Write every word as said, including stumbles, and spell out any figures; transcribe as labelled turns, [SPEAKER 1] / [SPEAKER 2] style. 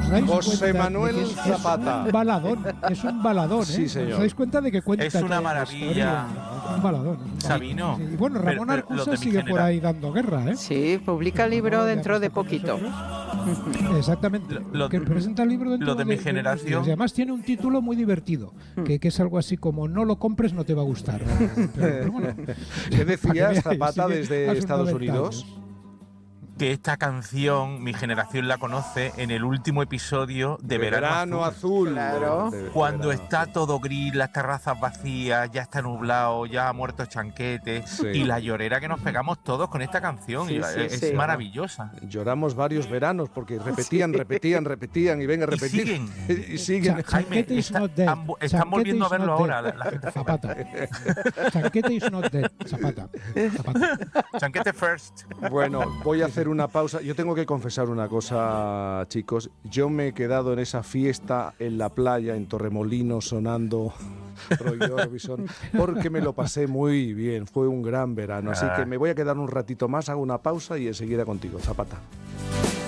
[SPEAKER 1] dais
[SPEAKER 2] José
[SPEAKER 1] cuenta
[SPEAKER 2] Manuel
[SPEAKER 1] de que es,
[SPEAKER 2] Zapata.
[SPEAKER 1] Es un baladón, es un baladón, ¿eh?
[SPEAKER 2] Sí, señor.
[SPEAKER 1] ¿Os dais cuenta de que cuenta
[SPEAKER 3] Es una
[SPEAKER 1] toda la
[SPEAKER 3] maravilla.
[SPEAKER 1] historia? Es un baladón. Es un baladón.
[SPEAKER 3] Sabino.
[SPEAKER 1] Sí, y bueno, Ramón
[SPEAKER 3] Pero- pero
[SPEAKER 1] Arcusa
[SPEAKER 3] los de mi
[SPEAKER 1] sigue por
[SPEAKER 3] genera-
[SPEAKER 1] ahí dando guerra, ¿eh?
[SPEAKER 4] Sí, publica el libro
[SPEAKER 1] Ramón ya
[SPEAKER 4] dentro
[SPEAKER 1] no
[SPEAKER 4] de
[SPEAKER 1] está con
[SPEAKER 4] poquito.
[SPEAKER 1] nosotros. Exactamente.
[SPEAKER 3] Lo- lo-
[SPEAKER 1] que presenta el libro dentro
[SPEAKER 3] lo de mi
[SPEAKER 1] unos
[SPEAKER 3] generación-
[SPEAKER 1] días. Y además tiene un título muy divertido, que, que es algo así como no lo compres, no te va a gustar. Pero, pero bueno,
[SPEAKER 2] ¿Qué decías,
[SPEAKER 1] para que veáis,
[SPEAKER 2] Zapata,
[SPEAKER 1] sigue
[SPEAKER 2] desde
[SPEAKER 1] a sus
[SPEAKER 2] Estados
[SPEAKER 1] noventa
[SPEAKER 2] Unidos?
[SPEAKER 1] años.
[SPEAKER 3] Que esta canción, mi generación la conoce en el último episodio de, Verano, Azul.
[SPEAKER 2] Azul.
[SPEAKER 4] Claro.
[SPEAKER 2] De- de
[SPEAKER 3] Cuando
[SPEAKER 2] Verano
[SPEAKER 3] está
[SPEAKER 2] Azul.
[SPEAKER 3] todo gris, las terrazas vacías, ya está nublado, ya ha muerto Chanquete,
[SPEAKER 2] Sí.
[SPEAKER 3] y la llorera que nos pegamos todos con esta canción,
[SPEAKER 4] Sí,
[SPEAKER 3] y
[SPEAKER 4] sí,
[SPEAKER 3] es
[SPEAKER 4] sí.
[SPEAKER 3] maravillosa.
[SPEAKER 2] Lloramos varios veranos porque repetían, repetían, repetían y venga a
[SPEAKER 3] Y
[SPEAKER 2] repetir.
[SPEAKER 3] siguen.
[SPEAKER 2] Y siguen.
[SPEAKER 1] Cha-
[SPEAKER 3] Jaime,
[SPEAKER 1] Chanquete is
[SPEAKER 3] está-
[SPEAKER 1] not dead.
[SPEAKER 3] han- están
[SPEAKER 1] Chanquete
[SPEAKER 3] volviendo a
[SPEAKER 1] is
[SPEAKER 3] verlo
[SPEAKER 1] not
[SPEAKER 3] ahora,
[SPEAKER 1] dead.
[SPEAKER 3] la- la gente.
[SPEAKER 1] Zapata. Chanquete is not dead. Zapata. Zapata.
[SPEAKER 3] Chanquete first.
[SPEAKER 2] Bueno, voy a hacer una pausa. Yo tengo que confesar una cosa, chicos. Yo me he quedado en esa fiesta en la playa, en Torremolinos, sonando Roy Orbison, porque me lo pasé muy bien. Fue un gran verano. Así que me voy a quedar un ratito más, hago una pausa y enseguida contigo, Zapata.